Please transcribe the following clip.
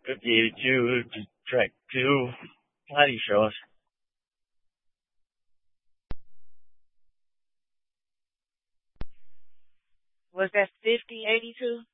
52 to track 2. How do you show us? Was that 5082?